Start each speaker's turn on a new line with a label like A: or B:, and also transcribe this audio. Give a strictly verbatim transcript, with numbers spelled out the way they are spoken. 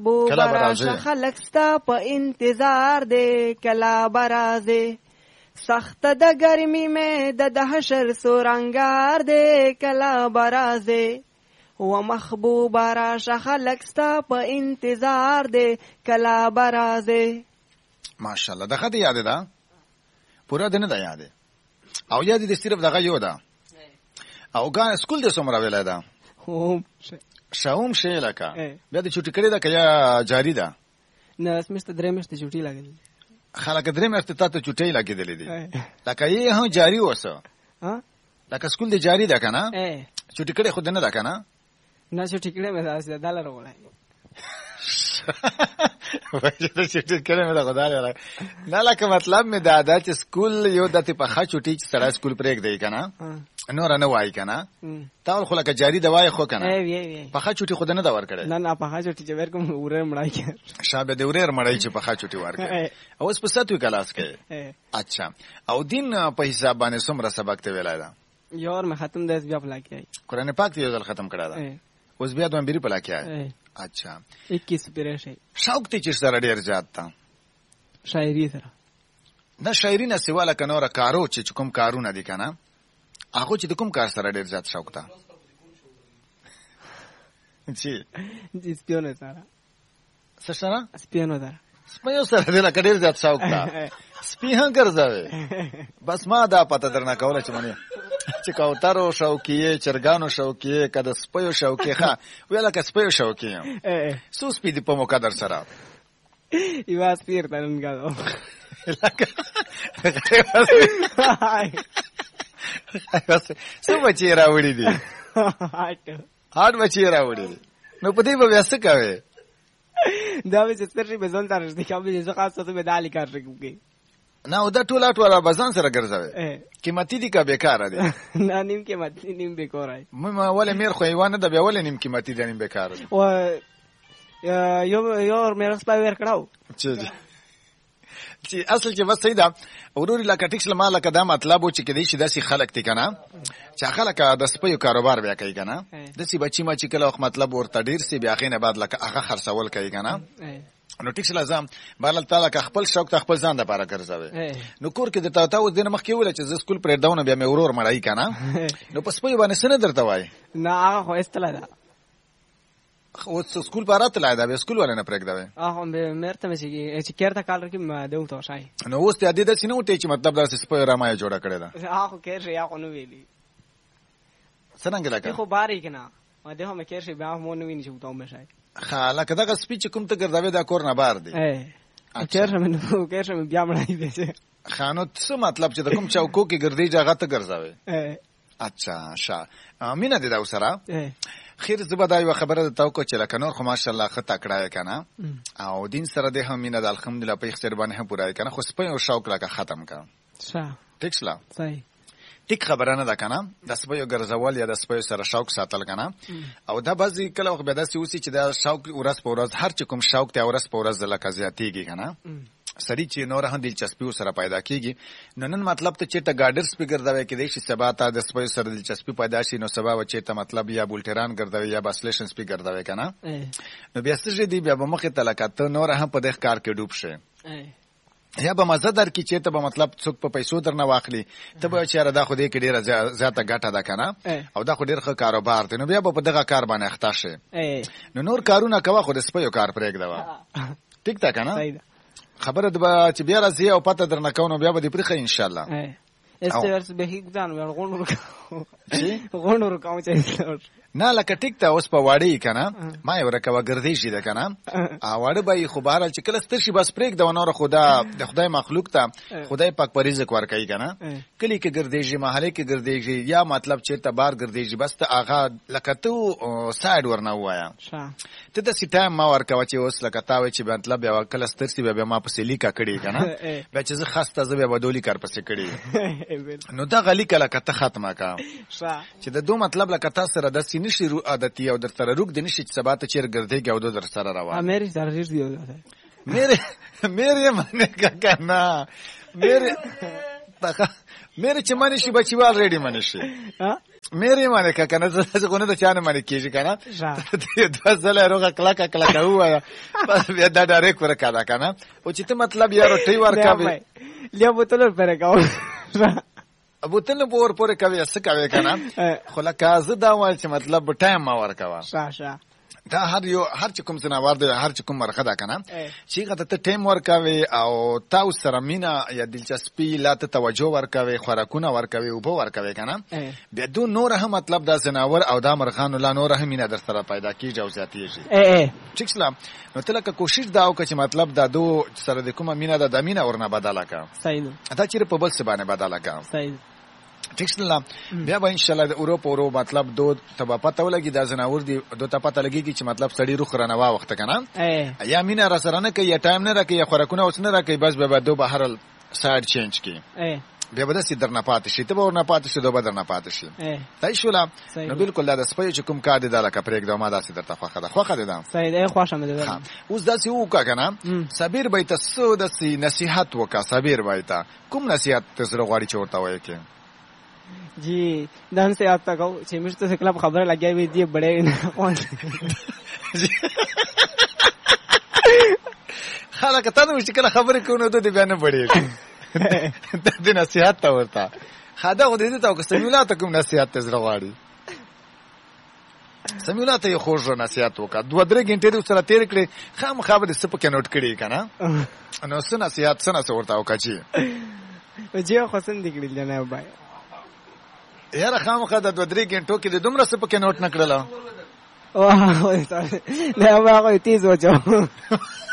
A: کلا برازه خلق ستا په انتظار دی کلا برازه سخت د گرمی میں د دهشر سورنگار دی کلا برازه و محبوب راش خلق ستا په انتظار دی کلا برازه.
B: ماشاءالله دغه دی یاد ده پورا دنه ده یاد او یاد دي صرف دغه یو ده او ګان سکول د سمرا ویلا ده
A: هم
B: شاوم شي لکه بیا د چټی کړي ده کیا جاری ده
A: نه اسمست درې مشته چټی لګل
B: خلک درې مشته ته چټی لګیدلې دي لکه یې هم جاری وسه
A: ها
B: لکه سکول د جاری ده کنه چټی کړي خود نه ده کنه
A: نه چټی کړي مې دا دلار وړای
B: وایي چې چټی کړي مې دا غدار نه لکه مطلب مې دا دا چې سکول یو دته په خا چټی چې سره سکول پرېګ دی کنه نور نه وای کنه تا خو لکه جاری دوای خو کنه په خا چټی خود نه دا ور کړي
A: نه نه په خا چټی چې ور کوم اورې مړای کې
B: شابه د اورې مړای چې په خا چټی ور کړي او اوس په ساتوي کلاس کې اچھا او دین په حساب باندې څومره سبق ته ویلای دا
A: یو اور مې ختم داس بیا پلا کې
B: قرآن پاک یو ځل ختم کړه دا اوس بیا دوه بیري پلا کې اچھا
A: اکیس پیره شي
B: شوق ته چې سره ډیر زیات تا
A: شاعري سره
B: دا شاعري نه سیواله کنه کارو چې کوم کارونه دي کنه هغه چې کوم کار سره ډیر زیات شوق تا چې
A: د سپیونو سره
B: څه سره
A: سپیونو سره
B: سپیونو سره ډیر ډیر زیات شوق تا سپی هم ګرځاوي بس ما دا پته درنه کوله چې منی چې کوترو شوقیه چرګانو شوقیه کده سپیو شوقیه ښه ویل که سپیو شوقیه سو سپی دی په موقع در سره
A: ایوا سپیر تنګاو
B: سو بچی راوړي دي هاټ بچی راوړي دي نو په دې به وسه کوي
A: دا به ستري به ځان ترځ دي کوم چې خاصه ته مدالي کار کوي
B: نه او دا ټول ټول بازان سره ګرځوي قیمتي دي کا بیکاره دي
A: نه نیم قیمتي نیم بیکاره
B: ما ولې میر خو ایوانه د بیا ولې نیم قیمتي دي نیم بیکاره دي
A: او یو یو میر سپای ور کړاو
B: چې چې اصل چې بس سیدا اوروري لا کټیکس ما لکه دا مطلب و چې کدي شي داسې خلک دي کنه چې خلک د سپیو کاروبار بیا کوي کنه داسې بچی ما چې کله وخت مطلب ورته ډیر سی بیا خینه بعد لکه هغه خرڅول کوي کنه نو ټیکس لازم بل تعالی کا خپل شوق ته خپل ځان د پاره ګرځوي نو کور کې د تا تا اوس دنه مخ کې ول چې ز سکول پرې داونه بیا مې ورور مړای کنه نو پس په باندې سن درته وای
A: نه هغه خو استلا ده
B: خو سکول پاره تلای دا به سکول ولنه پرېګ دا
A: هغه مې مرته مې چې کېرته کال کې ما دیو ته شای
B: نو اوس ته دې د سينو ته چې مطلب دا سپه رامای جوړه کړی دا
A: هغه کېر یا خو نو ویلی
B: څنګه لکه
A: خو باری کنه ما دغه مې کېر شي بیا مو نو ویني چې وته مې شای
B: خاله کدا غ سپیچ کوم ته ګرځاوي دا کور نه بار دی
A: ا کېر مې نو کېر مې بیا مړای دی
B: خانو څه مطلب چې د کوم چوکو کې ګرځي ځای ته ګرځاوي اچھا شا امینه دې دا وسره خیر زبدا یو خبره ته کو چې لکه نور خو ماشاءالله خطا کړای کنه او دین سره د همینه د الحمدلله په اختیار باندې هم پورای کنه خو سپه او شوق لکه ختم کا
A: صح
B: ټیکسلا
A: صحیح
B: ټیک خبره نه ده کنه د سپه یو ګرځول یا د سپه سره شوق ساتل کنه او دا بعضی کله خو به داسې وسی چې د شوق ورځ په ورځ هر چې کوم شوق ته ورځ په ورځ لکه زیاتیږي کنه سړی چې نور هم دلچسپي سره پیدا کیږي نو نن مطلب ته چې ته ګارډرز په ګرځاوي کې د شي سبا ته د سپي سره دلچسپي پیدا شي نو سبا و چې ته مطلب یا بولټران ګرځاوي یا باسلیشنز په ګرځاوي کنه نو بیا څه دی بیا به مخه تلکات نور هم په دغه کار کې ډوب شي یا به مزه در کې چې ته به مطلب څوک په پیسو درنه واخلي ته به چې را دا خو دې کې ډیره زیاته ګټه ده کنه او دا خو ډیر ښه کاروبار دی نو بیا به په دغه کار باندې اخته شي نو نور کارونه کوه خو د سپي کار پرېږ دا ټیک تا کنه خبره د چې بیا راځي او پته درنه کوو بیا به دې پرې ان شاء الله
A: استرس به هیڅ ځان ورغونو غونو کوم چې
B: نه لکه ټیک ته اوس په واړی کنه ما یو رکوه ګرځي شي ده کنه ا واړه به خو بهر چې کله ستر شي بس پرېګ د نور خدا د خدای مخلوق ته خدای پاک پر رزق ور کوي کنه کلی کې ګرځي محله کې ګرځي یا مطلب چې ته بار ګرځي بس ته اغا لکه ته ساید ورنه وایا ته د سټایم ما ور کوي چې اوس لکه تا وي چې مطلب یو کله ستر سی به ما په سلیکا کړي کنه به چې زه خاصه زه به بدولی کار پسې کړي نو دا غلی کله کته ختمه کا چې د دوه مطلب لکه تاسو سره د نشي رو عادتي او در سره روک د نشي چې سبا ته چیر ګرځي او در سره روان
A: مېری سره ریږ دی
B: مېری مېری باندې کا نه مېری تاګه مېری چې مانی شي بچیوال ریډي مانی شي مېرې معنی که کنه زه خو نه د چا نه منې کېږي که نه دوه ځله یې روغه کلکه کلکه ووایه بس بیا دا ډایرکټ ورکه ده که نه او چې ته مطلب یا روټۍ ورکوې
A: لیا بوتل ورپورې کوم
B: بوتل نه به ورپورې کوې څه کوې که نه خو لکه زه دا وایم چې مطلب ټایم مه ورکوه دا هر یو هر چې کوم ځناور دی هر چې کوم مرغه ده که نه چې هغه ته ته ټایم ورکوې او تا ورسره مینه یا دلچسپي لا ته توجه ورکوې خوراکونه ورکوې اوبه ورکوې که نه بیا دو نوره هم مطلب دا ځناور او دا مرغانو لا نوره هم مینه در سره پیدا کېږي او زیاتېږي ټیک شله نو ته لکه کوشش دا وکړه چې مطلب دا دو سره د کومه مینه ده دا مینه ورنه بدله کړه دا چېرې په بل څه باندې بدله کړه ٹھیک سنلا بیا به ان شاء الله د اروپ اورو مطلب دو تبا پته ولګي دا زناور دی دو ته پته لګي چې مطلب سړی روخ رانوا وخت کنه یا مینا را سره نه کوي یا ټایم نه راکوي یا خوراکونه اوس نه راکوي بس به دو بهر سایډ چینج کی بیا به داسې درنه پاتې شي ته به ورنه پاتې شي دو به درنه پاتې شي صحیح شوله نو بالکل دا د سپیو چې کوم کار دی دا لکه پرېږده ما داسې درته خوښه ده خوښه دی دا
A: صحیح دی خوښه مې ده
B: اوس داسې وکړه که نه صابر به یې ته څه داسې نصیحت وکړه صابر به یې ته کوم نصیحت ته زړه غواړي چې ورته وایې کې
A: جی دن سے آپ تک چھ منٹ تو سے کلب خبر لگیا ہوئی دی بڑے
B: خاله که تاسو چې کله خبرې کوو نو د بیا نه بړېږي د نصیحت ته ورته خاده خو دې ته او که سمیولا ته کوم نصیحت ته زړه غواړي سمیولا ته یې خوږ نصیحت وکړه دوه درې ګنټې دې سره تېرې کړې خامخا به دې څه پکې نوټ کړي که نه نو څه نصیحت څه نه څه ورته وکړه چې
A: جی خو څنګه دې کړي جناب بھائی
B: یاره خامخا د دوه درې ګنټو کې د دومره څه پکې نوټ نه کړله
A: واه هغه تیز وچو